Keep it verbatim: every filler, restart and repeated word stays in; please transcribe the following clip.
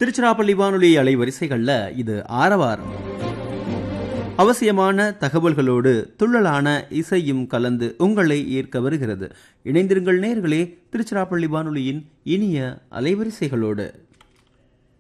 திருச்சிராப்பள்ளி வானொலி அலைவரிசைகள்ல இது ஆரவாரம். அவசியமான தகவல்களோடு துள்ளலான இசையும் கலந்து உங்களை ஈர்க்க வருகிறது. இணைந்திருங்கள் நேயர்களே திருச்சிராப்பள்ளி வானொலியின் இனிய அலைவரிசைகளோடு.